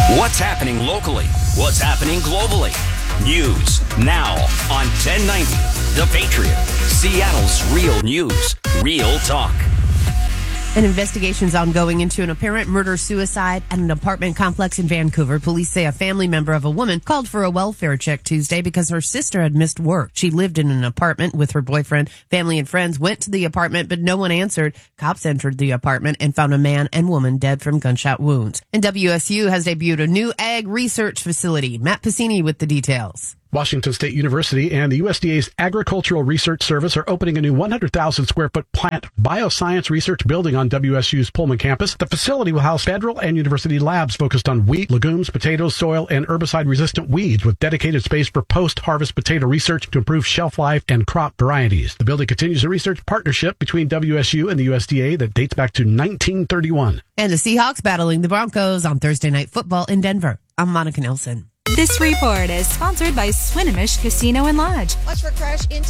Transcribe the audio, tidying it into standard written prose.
What's happening locally? What's happening globally? News now on 1090 The Patriot, Seattle's real news, real talk. An investigation's ongoing into an apparent murder-suicide at an apartment complex in Vancouver. Police say a family member of a woman called for a welfare check Tuesday because her sister had missed work. She lived in an apartment with her boyfriend. Family and friends went to the apartment, but no one answered. Cops entered the apartment and found a man and woman dead from gunshot wounds. And WSU has debuted a new ag research facility. Matt Piscini with the details. Washington State University and the USDA's Agricultural Research Service are opening a new 100,000 square foot plant bioscience research building on WSU's Pullman campus. The facility will house federal and university labs focused on wheat, legumes, potatoes, soil, and herbicide-resistant weeds, with dedicated space for post-harvest potato research to improve shelf life and crop varieties. The building continues a research partnership between WSU and the USDA that dates back to 1931. And the Seahawks battling the Broncos on Thursday Night Football in Denver. I'm Monica Nelson. This report is sponsored by Swinomish Casino and Lodge. Watch for crash into